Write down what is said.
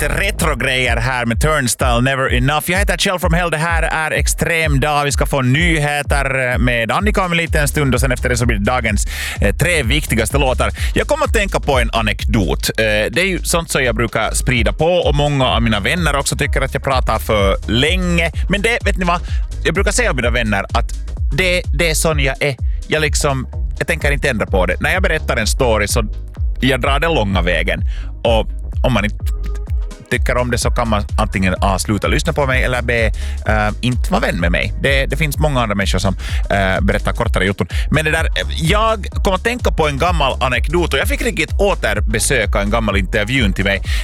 lite retrogrejer här med Turnstile, Never Enough. Jag heter Kjell from Hell, det här är Extrem dag. Vi ska få nyheter med Annika om en liten stund och sen efter det så blir det dagens 3 viktigaste låtar. Jag kommer att tänka på en anekdot. Det är ju sånt som jag brukar sprida på och många av mina vänner också tycker att jag pratar för länge. Men det, vet ni vad? Jag brukar säga av mina vänner att det är sån jag är. Jag tänker inte ändra på det. När jag berättar en story så jag drar den långa vägen. Och om man inte tycker om det så kan man antingen sluta lyssna på mig eller inte vara vän med mig. Det finns många andra människor som berättar kortare jutton. Men det där, jag kommer att tänka på en gammal anekdot och jag fick riktigt återbesöka en gammal intervju till mig.